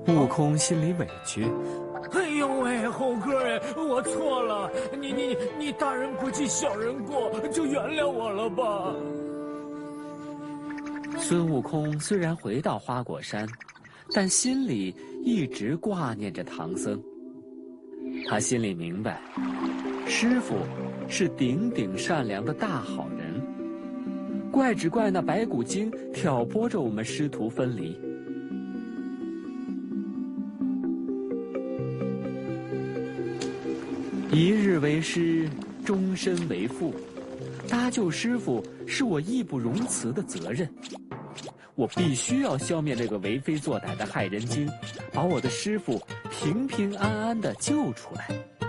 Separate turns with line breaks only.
悟空心里委屈。
哎呦喂，猴哥哎，我错了，你大人不计小人过，就原谅我了吧。
孙悟空虽然回到花果山，但心里一直挂念着唐僧。他心里明白，师傅是顶顶善良的大好人，怪只怪那白骨精挑拨着我们师徒分离。一日为师，终身为父，搭救师傅是我义不容辞的责任。我必须要消灭这个为非作歹的害人精，把我的师傅平平安安地救出来。